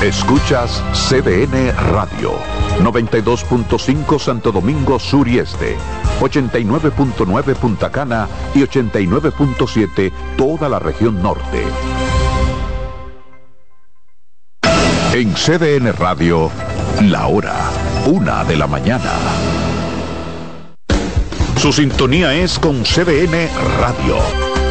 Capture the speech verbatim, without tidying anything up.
Escuchas C D N Radio, noventa y dos punto cinco Santo Domingo Sur y Este, ochenta y nueve punto nueve Punta Cana y ochenta y nueve punto siete toda la región norte. En C D N Radio, la hora, una de la mañana. Su sintonía es con C D N Radio.